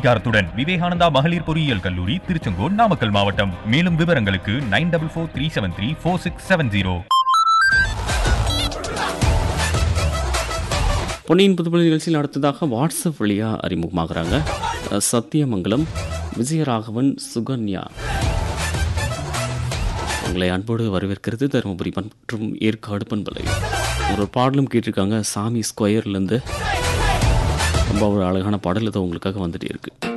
அங்கீகாரத்துடன் விவேகானந்தா மகளிர் பொறியியல் கல்லூரி, திருச்செங்கோடு, நாமக்கல் மாவட்டம். மேலும் விவரங்களுக்கு 9443734670. பொன்னியின் புதுப்பள்ளி நிகழ்ச்சியில் அடுத்ததாக வாட்ஸ்அப் வழியாக அறிமுகமாகறாங்க சத்தியமங்கலம் விஜயராகவன், சுகன்யா. உங்களை அன்போடு வரவேற்கிறது தருமபுரி மற்றும் ஏற்காடு பண்பலை. ஒரு பாடலும் கேட்டிருக்காங்க சாமி ஸ்கொயர்லேருந்து. ரொம்ப ஒரு அழகான பாடல் இதை உங்களுக்காக வந்துட்டே இருக்கு.